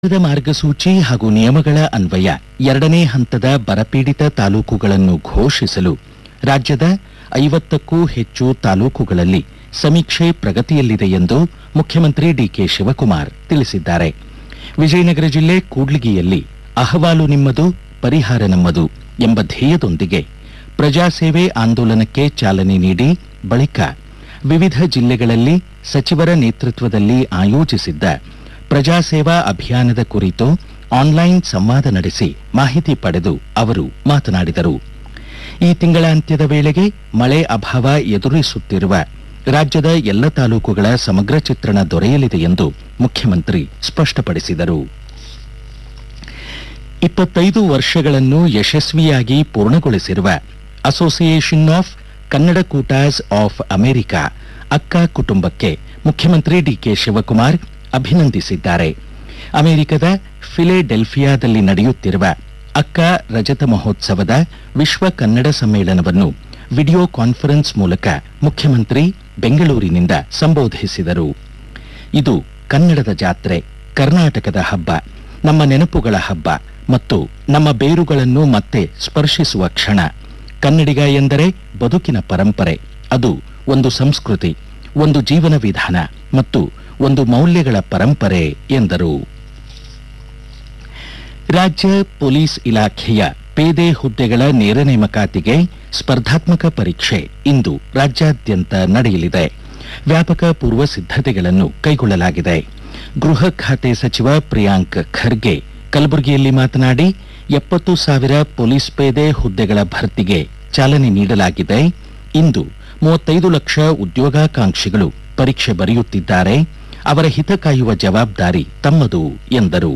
ಮಾರ್ಗಸೂಚಿ ಹಾಗೂ ನಿಯಮಗಳ ಅನ್ವಯ ಎರಡನೇ ಹಂತದ ಬರಪೀಡಿತ ತಾಲೂಕುಗಳನ್ನು ಘೋಷಿಸಲು ರಾಜ್ಯದ 50ಕ್ಕೂ ಹೆಚ್ಚು ತಾಲೂಕುಗಳಲ್ಲಿ ಸಮೀಕ್ಷೆ ಪ್ರಗತಿಯಲ್ಲಿದೆ ಎಂದು ಮುಖ್ಯಮಂತ್ರಿ ಡಿಕೆ ಶಿವಕುಮಾರ್ ತಿಳಿಸಿದ್ದಾರೆ. ವಿಜಯನಗರ ಜಿಲ್ಲೆ ಕೂಡ್ಲಿಗಿಯಲ್ಲಿ ಅಹವಾಲು ನಿಮ್ಮದು ಪರಿಹಾರ ನಮ್ಮದು ಎಂಬ ಧ್ಯೇಯದೊಂದಿಗೆ ಪ್ರಜಾಸೇವೆ ಆಂದೋಲನಕ್ಕೆ ಚಾಲನೆ ನೀಡಿ ಬಳಿಕ ವಿವಿಧ ಜಿಲ್ಲೆಗಳಲ್ಲಿ ಸಚಿವರ ನೇತೃತ್ವದಲ್ಲಿ ಆಯೋಜಿಸಿದ್ದ ಪ್ರಜಾಸೇವಾ ಅಭಿಯಾನದ ಕುರಿತು ಆನ್ಲೈನ್ ಸಂವಾದ ನಡೆಸಿ ಮಾಹಿತಿ ಪಡೆದು ಅವರು ಮಾತನಾಡಿದರು. ಈ ತಿಂಗಳಾಂತ್ಯದ ವೇಳೆಗೆ ಮಳೆ ಅಭಾವ ಎದುರಿಸುತ್ತಿರುವ ರಾಜ್ಯದ ಎಲ್ಲ ತಾಲೂಕುಗಳ ಸಮಗ್ರ ಚಿತ್ರಣ ದೊರೆಯಲಿದೆ ಎಂದು ಮುಖ್ಯಮಂತ್ರಿ ಸ್ಪಷ್ಟಪಡಿಸಿದರು. 25 ವರ್ಷಗಳನ್ನು ಯಶಸ್ವಿಯಾಗಿ ಪೂರ್ಣಗೊಳಿಸಿರುವ ಅಸೋಸಿಯೇಷನ್ ಆಫ್ ಕನ್ನಡಕೂಟಾಸ್ ಆಫ್ ಅಮೆರಿಕಾ ಅಕ್ಕ ಕುಟುಂಬಕ್ಕೆ ಮುಖ್ಯಮಂತ್ರಿ ಡಿಕೆ ಶಿವಕುಮಾರ್ ಅಭಿನಂದಿಸಿದ್ದಾರೆ. ಅಮೆರಿಕದ ಫಿಲೆಡೆಲ್ಫಿಯಾದಲ್ಲಿ ನಡೆಯುತ್ತಿರುವ ಅಕ್ಕ ರಜತ ಮಹೋತ್ಸವದ ವಿಶ್ವ ಕನ್ನಡ ಸಮ್ಮೇಳನವನ್ನು ವಿಡಿಯೋ ಕಾನ್ಫರೆನ್ಸ್ ಮೂಲಕ ಮುಖ್ಯಮಂತ್ರಿ ಬೆಂಗಳೂರಿನಿಂದ ಸಂಬೋಧಿಸಿದರು. ಇದು ಕನ್ನಡದ ಜಾತ್ರೆ, ಕರ್ನಾಟಕದ ಹಬ್ಬ, ನಮ್ಮ ನೆನಪುಗಳ ಹಬ್ಬ ಮತ್ತು ನಮ್ಮ ಬೇರುಗಳನ್ನು ಮತ್ತೆ ಸ್ಪರ್ಶಿಸುವ ಕ್ಷಣ. ಕನ್ನಡಿಗ ಎಂದರೆ ಬದುಕಿನ ಪರಂಪರೆ, ಅದು ಒಂದು ಸಂಸ್ಕೃತಿ, ಒಂದು ಜೀವನ ವಿಧಾನ ಮತ್ತು ಒಂದು ಮೌಲ್ಯಗಳ ಪರಂಪರೆ ಎಂದರು. ರಾಜ್ಯ ಪೊಲೀಸ್ ಇಲಾಖೆಯ ಪೇದೆ ಹುದ್ದೆಗಳ ನೇರ ನೇಮಕಾತಿಗೆ ಸ್ಪರ್ಧಾತ್ಮಕ ಪರೀಕ್ಷೆ ಇಂದು ರಾಜ್ಯಾದ್ಯಂತ ನಡೆಯಲಿದೆ. ವ್ಯಾಪಕ ಪೂರ್ವ ಸಿದ್ಧತೆಗಳನ್ನು ಕೈಗೊಳ್ಳಲಾಗಿದೆ. ಗೃಹ ಖಾತೆ ಸಚಿವ ಪ್ರಿಯಾಂಕ್ ಖರ್ಗೆ ಕಲಬುರಗಿಯಲ್ಲಿ ಮಾತನಾಡಿ 70,000 ಪೊಲೀಸ್ ಪೇದೆ ಹುದ್ದೆಗಳ ಭರ್ತಿಗೆ ಚಾಲನೆ ನೀಡಲಾಗಿದೆ. ಇಂದು 35 ಲಕ್ಷ ಉದ್ಯೋಗಾಕಾಂಕ್ಷಿಗಳು ಪರೀಕ್ಷೆ ಬರೆಯುತ್ತಿದ್ದಾರೆ. ಅವರ ಹಿತ ಕಾಯುವ ಜವಾಬ್ದಾರಿ ತಮ್ಮದು ಎಂದರು.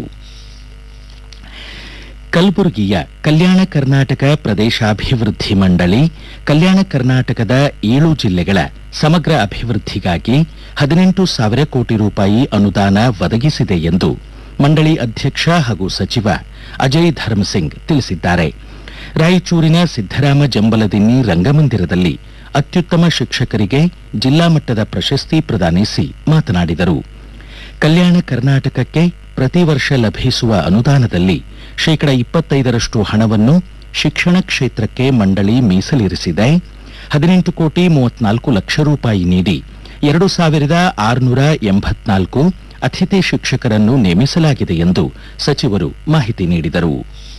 ಕಲಬುರಗಿಯ ಕಲ್ಯಾಣ ಕರ್ನಾಟಕ ಪ್ರದೇಶಾಭಿವೃದ್ಧಿ ಮಂಡಳಿ ಕಲ್ಯಾಣ ಕರ್ನಾಟಕದ 7 ಜಿಲ್ಲೆಗಳ ಸಮಗ್ರ ಅಭಿವೃದ್ಧಿಗಾಗಿ 18,000 ಕೋಟಿ ರೂಪಾಯಿ ಅನುದಾನ ಒದಗಿಸಿದೆ ಎಂದು ಮಂಡಳಿ ಅಧ್ಯಕ್ಷ ಹಾಗೂ ಸಚಿವ ಅಜಯ್ ಧರ್ಮಸಿಂಗ್ ತಿಳಿಸಿದ್ದಾರೆ. ರಾಯಚೂರಿನ ಸಿದ್ದರಾಮ ಜಂಬಲದಿನ್ನಿ ರಂಗಮಂದಿರದಲ್ಲಿ ಅತ್ಯುತ್ತಮ ಶಿಕ್ಷಕರಿಗೆ ಜಿಲ್ಲಾ ಮಟ್ಟದ ಪ್ರಶಸ್ತಿ ಪ್ರದಾನಿಸಿ ಮಾತನಾಡಿದರು. ಕಲ್ಯಾಣ ಕರ್ನಾಟಕಕ್ಕೆ ಪ್ರತಿ ವರ್ಷ ಲಭಿಸುವ ಅನುದಾನದಲ್ಲಿ 25% ಹಣವನ್ನು ಶಿಕ್ಷಣ ಕ್ಷೇತ್ರಕ್ಕೆ ಮಂಡಳಿ ಮೀಸಲಿರಿಸಿದೆ. 18,34 ಲಕ್ಷ ರೂಪಾಯಿ ನೀಡಿ 2,684 ಅತಿಥಿ ಶಿಕ್ಷಕರನ್ನು ನೇಮಿಸಲಾಗಿದೆ ಎಂದು ಸಚಿವರು ಮಾಹಿತಿ ನೀಡಿದರು.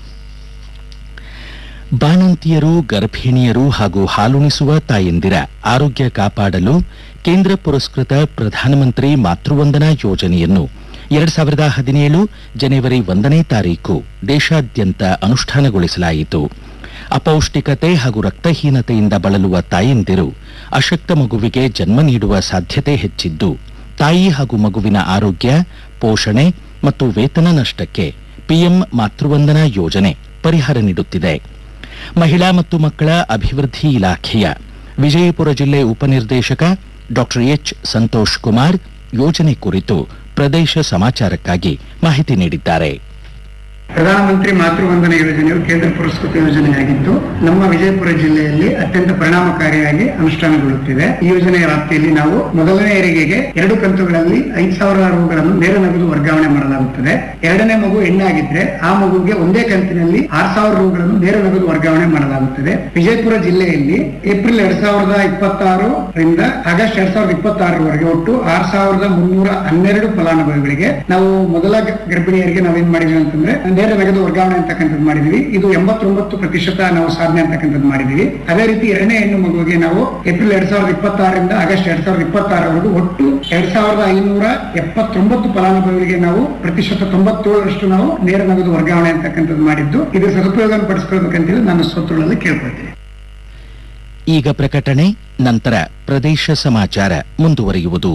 ಬಾಣಂತಿಯರು, ಗರ್ಭಿಣಿಯರು ಹಾಗೂ ಹಾಲುಣಿಸುವ ತಾಯಂದಿರ ಆರೋಗ್ಯ ಕಾಪಾಡಲು ಕೇಂದ್ರ ಪುರಸ್ಕೃತ ಪ್ರಧಾನಮಂತ್ರಿ ಮಾತೃವಂದನಾ ಯೋಜನೆಯನ್ನು 2017 ಜನವರಿ 1ನೇ ತಾರೀಕು ದೇಶಾದ್ಯಂತ ಅನುಷ್ಠಾನಗೊಳಿಸಲಾಯಿತು. ಅಪೌಷ್ಟಿಕತೆ ಹಾಗೂ ರಕ್ತಹೀನತೆಯಿಂದ ಬಳಲುವ ತಾಯಂದಿರು ಅಶಕ್ತ ಮಗುವಿಗೆ ಜನ್ಮ ನೀಡುವ ಸಾಧ್ಯತೆ ಹೆಚ್ಚಿದ್ದು, ತಾಯಿ ಹಾಗೂ ಮಗುವಿನ ಆರೋಗ್ಯ, ಪೋಷಣೆ ಮತ್ತು ವೇತನ ನಷ್ಟಕ್ಕೆ ಪಿಎಂ ಮಾತೃವಂದನಾ ಯೋಜನೆ ಪರಿಹಾರ ನೀಡುತ್ತಿದೆ. ಮಹಿಳಾ ಮತ್ತು ಮಕ್ಕಳ ಅಭಿವೃದ್ಧಿ ಇಲಾಖೆಯ ವಿಜಯಪುರ ಜಿಲ್ಲೆ ಉಪನಿರ್ದೇಶಕ ಡಾ ಎಚ್ ಸಂತೋಷ್ ಕುಮಾರ್ ಯೋಜನೆ ಕುರಿತು ಪ್ರದೇಶ ಸಮಾಚಾರಕ್ಕಾಗಿ ಮಾಹಿತಿ ನೀಡಿದ್ದಾರೆ. ಪ್ರಧಾನಮಂತ್ರಿ ಮಾತೃವಂದನಾ ಯೋಜನೆಯು ಕೇಂದ್ರ ಪುರಸ್ಕೃತ ಯೋಜನೆಯಾಗಿದ್ದು ನಮ್ಮ ವಿಜಯಪುರ ಜಿಲ್ಲೆಯಲ್ಲಿ ಅತ್ಯಂತ ಪರಿಣಾಮಕಾರಿಯಾಗಿ ಅನುಷ್ಠಾನಗೊಳ್ಳುತ್ತಿದೆ. ಈ ಯೋಜನೆಯ ವ್ಯಾಪ್ತಿಯಲ್ಲಿ ನಾವು ಮೊದಲನೇ ಹೆರಿಗೆಗೆ 2 ಕಂತುಗಳಲ್ಲಿ 5,000 ರೂಗಳನ್ನು ನೇರ ನಗದು ವರ್ಗಾವಣೆ ಮಾಡಲಾಗುತ್ತದೆ. ಎರಡನೇ ಮಗು ಹೆಣ್ಣಾಗಿದ್ರೆ ಆ ಮಗುವಿಗೆ ಒಂದೇ ಕಂತಿನಲ್ಲಿ 6,000 ರೂಗಳನ್ನು ನೇರ ನಗದು ವರ್ಗಾವಣೆ ಮಾಡಲಾಗುತ್ತದೆ. ವಿಜಯಪುರ ಜಿಲ್ಲೆಯಲ್ಲಿ ಏಪ್ರಿಲ್ 2026 ರಿಂದ ಆಗಸ್ಟ್ 2026 ಒಟ್ಟು 6,312 ಫಲಾನುಭವಿಗಳಿಗೆ ನಾವು ಮೊದಲ ಗರ್ಭಿಣಿಯರಿಗೆ ನಾವೇನ್ ಮಾಡಿದ್ವಿ ಅಂತಂದ್ರೆ ನೇರ ನಗದು ವರ್ಗಾವಣೆ ಅಂತಕ್ಕಂಥದ್ದು ಮಾಡಿದ್ವಿ. ಇದು 89% ನಾವು ಸಾಧನೆ ಅಂತಕ್ಕಂಥದ್ದು ಮಾಡಿದ್ವಿ. ಅದೇ ರೀತಿ ಎರಡನೇ ಹೆಣ್ಣು ಮಗುವಿಗೆ ನಾವು ಏಪ್ರಿಲ್ 2026 ರಿಂದ ಆಗಸ್ಟ್ 2026 ಒಟ್ಟು 2,579 ಫಲಾನುಭವಿಗಳಿಗೆ ನಾವು ಪ್ರತಿಶತ 97% ನಾವು ನೇರ ನಗದು ವರ್ಗಾವಣೆ ಅಂತಕ್ಕಂಥದ್ದು ಮಾಡಿದ್ದು. ಇದು ಸದುಪಯೋಗ ಪಡಿಸ್ಕೊಳ್ಬೇಕಂತೇಳಿ ನಾನು ಸ್ತೋತ್ರಗಳಲ್ಲಿ ಕೇಳ್ಕೊಳ್ತೀನಿ. ಈಗ ಪ್ರಕಟಣೆ, ನಂತರ ಪ್ರದೇಶ ಸಮಾಚಾರ ಮುಂದುವರಿಯುವುದು.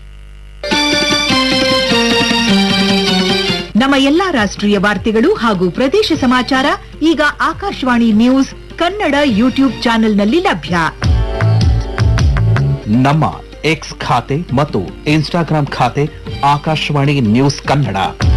ನಮ್ಮ ಎಲ್ಲಾ ರಾಷ್ಟ್ರೀಯ ವಾರ್ತೆಗಳು ಹಾಗೂ ಪ್ರದೇಶ ಸಮಾಚಾರ ಈಗ ಆಕಾಶವಾಣಿ ನ್ಯೂಸ್ ಕನ್ನಡ ಯೂಟ್ಯೂಬ್ ಚಾನೆಲ್ನಲ್ಲಿ ಲಭ್ಯ. ನಮ್ಮ ಎಕ್ಸ್ ಖಾತೆ ಮತ್ತು ಇನ್ಸ್ಟಾಗ್ರಾಂ ಖಾತೆ ಆಕಾಶವಾಣಿ ನ್ಯೂಸ್ ಕನ್ನಡ.